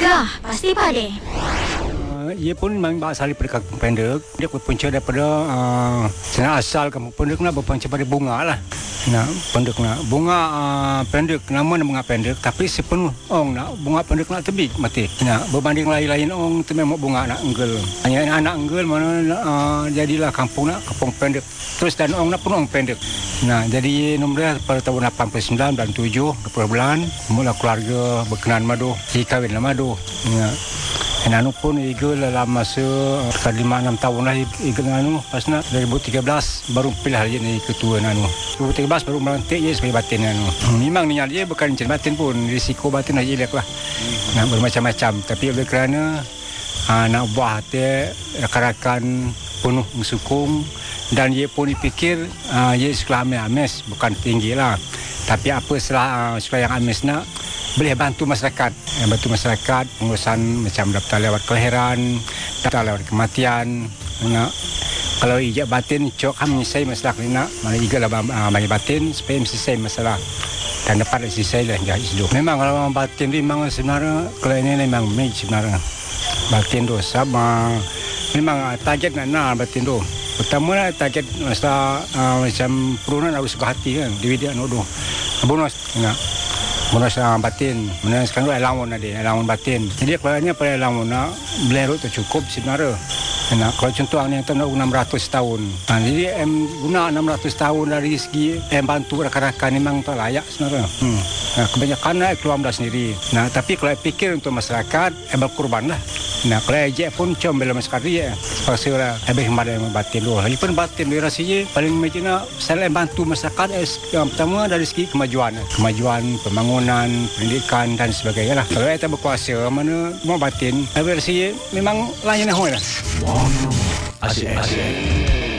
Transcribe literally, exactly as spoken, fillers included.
Kah, pasti pade. Ia pun memang berasal daripada kampung Pendek. Dia berpunca daripada uh, sebenarnya asal kampung Pendek nak berpunca pada bunga lah. Nah, pendek nak bunga uh, pendek, nama bunga pendek, tapi sepenuh orang nak bunga pendek nak tebik mati. Nah, berbanding lain-lain orang tu memang bunga nak enggel. Hanya anak enggel mana uh, jadilah kampung nak kampung pendek. Terus dan orang nak pun orang pendek. Nah, jadi nombor dia pada tahun lapan puluh sembilan dan tujuh dua puluh bulan mula keluarga berkenan madu, dikawin lah madu. Nah, anu pun iga dalam masa uh, lima enam tahun lah iga anu pas nak dua ribu tiga belas baru pilih dia ni ketua anu. dua ribu tiga belas baru melantik je sebagai batin anu. Memang niat dia bukan macam batin pun, risiko batin aja dia lah. Nak bermacam-macam tapi oleh kerana uh, nak buah dia rakan-rakan penuh mensukung dan dia pun dipikir uh, dia sekolah amis bukan tinggi lah. Tapi apa setelah uh, sekolah yang amis nak boleh bantu masyarakat, eh, bantu masyarakat pengurusan macam daftar lewat kelahiran, daftar lewat kematian. Nak kalau ijak batin cok kami menyelesai masalah ni nak, mana iga lah uh, bagi batin supaya menyelesai masalah dan dapat selesai lah jahat hidup. Memang kalau batin ni memang sebenarnya kalau ini memang mage sebenarnya batin tu sama memang uh, target nak nak batin tu. Pertama lah target masalah uh, macam perunan harus suka hati kan, dividik anak tu bonus nak bonus uh, batin. Mana sekarang tu alamun ada, alamun batin. Jadi kalau ni pada alamun nak belerut tu cukup sebenarnya. Nah, kalau contoh ni yang tahun enam ratus tahun. Nah, jadi em guna enam ratus tahun dari segi em bantu rakan-rakan memang tak layak sebenarnya. Hmm. Nah, kebanyakan nak keluar muda sendiri. Nah, tapi kalau fikir untuk masyarakat, em berkorban lah. Nah, kalau ejek pun com bela masyarakat dia. Pasal lah lebih kepada yang batin dulu. Lagi pun batin dia rasanya paling macam saya bantu masyarakat yang pertama dari segi kemajuan. Kemajuan, pembangunan, pendidikan dan sebagainya lah. Kalau kita berkuasa, mana mau batin, tapi rasanya memang lain lah. Asyik, asyik.